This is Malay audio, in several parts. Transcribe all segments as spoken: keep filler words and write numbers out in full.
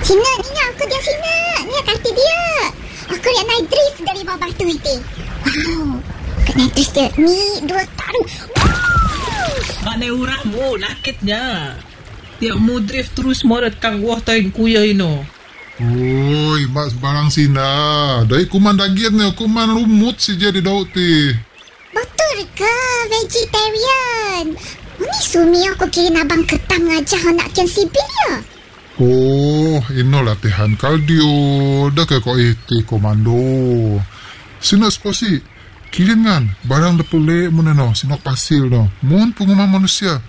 Cina, ni aku dia Cina. Ni kaki dia. Aku yang naik drift dari bawah batu itu. Wow. Kat naik drift dia. Ni dua taruh. Wow. Mak naik urahmu, nakitnya. Tiap mu drift terus mau rekang wah tayin kuya ino. Oi, mak sebarang Cina. Dari kuman daging ni, kuman rumut si jadi daud ti. Betul ke vegetarian? Ini sumi aku kira abang ketam ngajak anak kian sipil ya? Oh, ino latihan kardio. Dah ke kau iti komando. Sina sposi. Kirin kan, barang depule munano, sinok pasil no. Mun pengumuman manusia.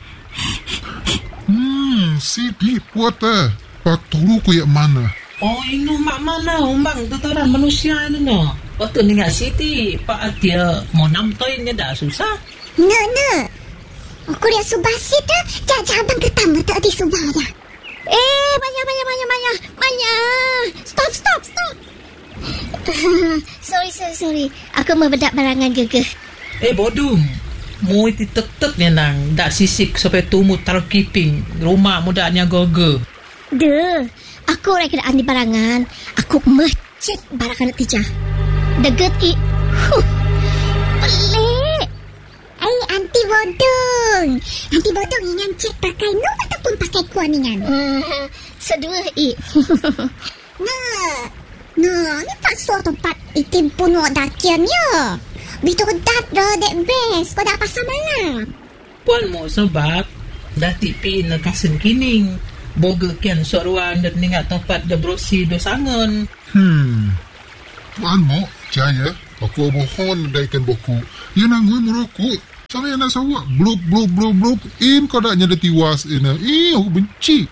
Hmm, si di puat eh. Pak turu ku yak mana? Oh, ino mak mana umbang tataran manusia ini no. Waktu ni nggak siti, Pak dia mau namtoinnya dah susah. No, no. Aku lihat subah situ, jajah abang ketam betul di subah dah. Eh, banyak, banyak, banyak, banyak, banyak. Stop, stop, stop. sorry, sorry, sorry. Aku membedak barangan gegeh. Eh, bodoh. Mu itu tetep ni nang. Dak sisik sampai tumut taruh keeping. Rumah mudanya goge. Duh, aku orang kena andi barangan. Aku mecek barangan tijah. Deget i. Huh. Pelik. Eh, anti bodong. Anti bodong ingat cek pakai nu ataupun pakai kuaningan. Hmm, sedua i. Nah, nah, ni tak suatu tempat itim pun wak dakiannya. Bitu dat dah dek best. Kau dah pasal malam. Puan mo sebab dah tipi na kasen kining. Boga kian soruan dan ningat tempat da brosi do sangon. Hmm. Puan mo, jaya. Aku mohon daikan boku. Ya nangui merokok. Sampai nak sawak. Blub, blub, blub, blub. In kau dah nyada tiwas. Ina. Eh, aku benci.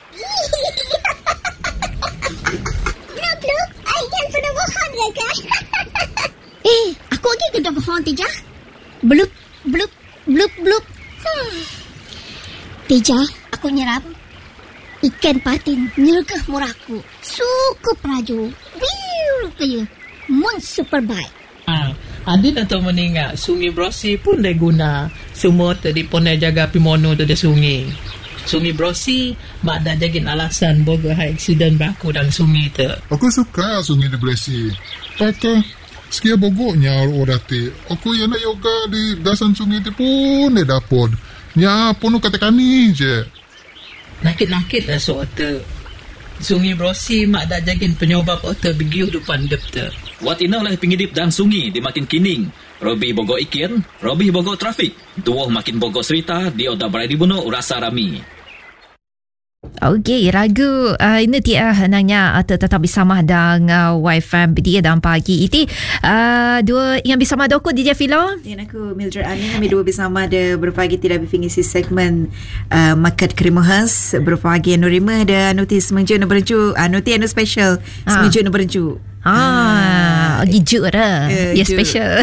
Blub, blub. Ayah sudah mohon ya kan? Eh, aku lagi kena mohon Tijah. Blub, blub, blub, blub. Hmm. Tijah, aku nyerap. Ikan patin nyegah muraku. Suku praju. Biu kaya. Mon super baik. Ah, adin atau meningat sungai brosi pun dah guna. Semua tadi pun dah jaga pimono tu dah sungai. Sungai brosi mak dah jagin alasan boga high accident berlaku dalam sungai tu. Aku suka sungai di Blesi. Kata, sekia bogoknya orang ti. Aku yang nak yoga di dasan sungai ti pun dia dapat. Ya, pun katakan ni je. Nakit-nakit lah soal tu. Sungai brosi mak dah jagin penyobab otak begiu depan dep tu. Wat ina oleh pengidip dan sungai di makin kining. Robi bogo ikin, Robi bogo trafik. Tuoh makin bogo cerita di oda berai dibunuh rasa rami. Okey, ragu uh, ini dia henangnya uh, tetap bersama dengan uh, Y F M dia dalam pagi ini. Uh, dua yang bersama aku D J Philo. Dan aku Mildred Ani. Kami dua bersama ada berpagi tidak berfingisi segmen uh, Market Krima Khas berpagi Nurima dan notis semenjuk nak berencu. Uh, notis anu special semenjuk nak berencu. Ah, gijuk dah. Uh, ya, special.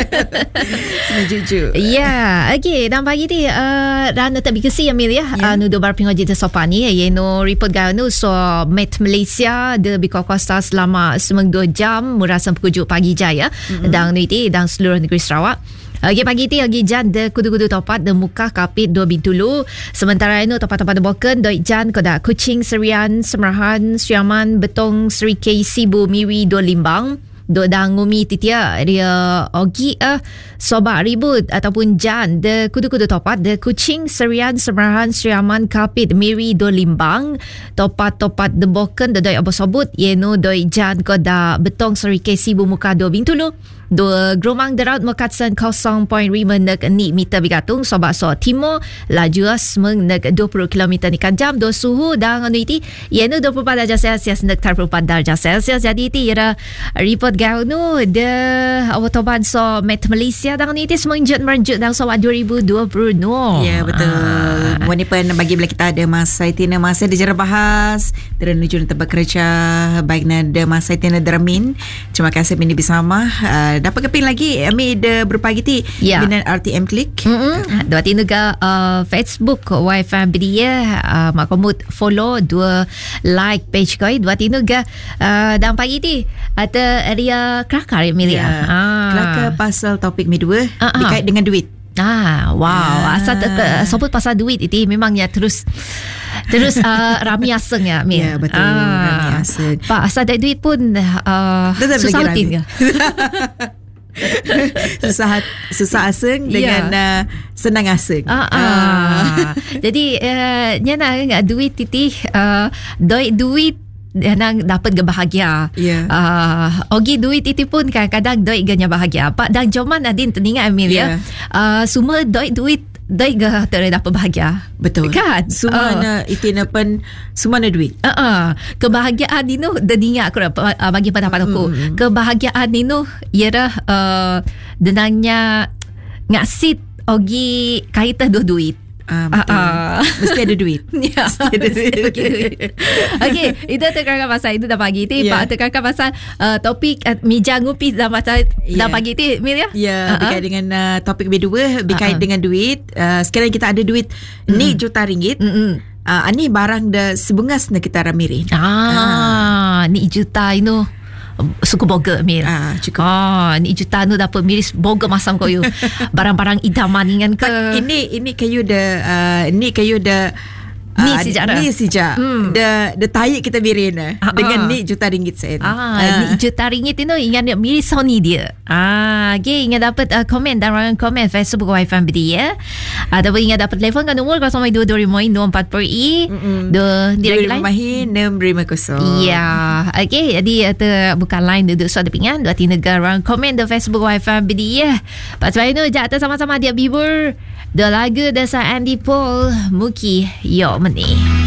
Semenjuk. Ya, okey. Dan pagi ni, uh, dan tak bikasi Amil ya. Yeah. Uh, nudo barping oji sopani. Ye no report gau nu so Met Malaysia de bikokosta selama semang dua jam murasam pukul pagi jaya. Mm-hmm. Dan nuiti dan seluruh negeri Sarawak. Okey, pagi ti agi jan de kudu-kudu topat de muka kapit dua bintulu. Sementara itu topat-topat de boken doi jan koda Kuching, Serian, Semerahan, Siaman, Betong, Seri K, Sibu, Miri, dua Limbang. Do dang ngumi titia dia ogi ah uh, sobat ribut ataupun jan de kudu-kudu topat de Kuching, Serian, Semerahan, Siaman, Kapit, Miri, do Limbang. Topat-topat de boken de doi abosobut yenu doi jan koda Betong, Seri K, Sibu, muka do bintulu. Dua geromang deraut mekatsan kosong perpuluhan lima nek ni meter bigatung sobat so timur laju semeng nek dua puluh kilometer ni kan jam. Do suhu dan anu iti ienu dua puluh empat darjah Celsius nek tiga puluh empat darjah Celsius. Jadi iti ira report gau nu de awatoban so Met Malaysia dan anu iti semenjut merenjut dan so dua ribu dua puluh no. Ya, betul. Ah. Wani pun bagi bila kita ada masa itina masa dijarah bahas terenuju untuk bekerja baik nada masa itina deramin. Terima kasih bini bersama. Uh, dapat keping lagi Ami ada berpagi ti ya. Dengan R T M Click. Mm-hmm. Dua tiga uh, Facebook Y F M dia uh, mak komut follow dua like page koi dua tiga uh, dan pagi ti ada area kelakar Emilia. Ya. Ah. Kelakar pasal topik mi dua uh-huh. berkait dengan duit. Ah, wow. Ah. Asal tak sebut pasal duit itu memangnya terus terus uh, rami aseng ya, Min. Ya, betul. Ah. Rami aseng. Pak, asal ada duit pun uh, susah rutin ke? susah susah aseng dengan yeah. uh, senang aseng. Ah, ah. ah. Jadi uh, nyana enggak duit titi uh, duit duit nang dapat kebahagia. Yeah. Uh, ogi duit itu pun kadang-kadang duit ganya bahagia. Pak dan Joman adin teningat Amelia. Yeah. Uh, semua duit duit duit ga tak dapat bahagia. Betul. Kan? Semua uh. na itu na pun semua na duit. Uh, uh. Kebahagiaan ini deningat aku uh, bagi pendapat aku. Mm. Kebahagiaan ini ialah uh, denangnya ngasit ogi kaitan do duit. Ah, betul. Uh, uh. Mesti ada duit. Ya, mesti ada duit. Okey, itu tekankan pasal itu dah pagi ni. Yeah. Pak tekankan pasal uh, topik uh, meja ngupi dah pasal yeah. dah pagi ni, Mil ya. Ya, yeah, uh-huh. berkait dengan uh, topik kedua berkait uh-huh. dengan duit. Uh, sekarang kita ada duit mm-hmm. ni juta ringgit. Mm-hmm. Uh, ni barang dah sebungas na kita ramiri. Ah, uh. ni juta ini suku boga Mir. Ah, cukup. Ah, ni juta nu dapat miris boga masam kau you. Barang-barang idaman ingan ke. Ini ini kayu dah uh, ni kayu dah ni uh, sejak ni sejak hmm. dah dah tayi kita birin uh, dengan ni juta ringgit saya. Ah, uh. ni juta ringgit itu ingat dia miris Sony dia. Ah, okay, ingat dapat uh, komen dan orang komen Facebook Wi-Fi dia. Ataupun ingat dapat telefon kan nombor kosong dua dua lima dua empat per i. Do direct line enam lima kosong. Ya, okay, jadi itu bukan line duduk suatu pingan dua tiga negara orang komen di Facebook Wi-Fi dia. Pas itu jatuh sama-sama dia bibur. Dah lagu dasar Andy Paul Muki Yo Meni.